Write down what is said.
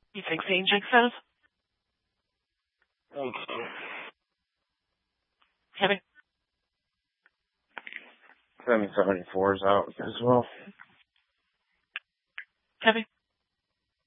You fixing jigsaws? Thank you. Kevin? 774's out as well. Kevin?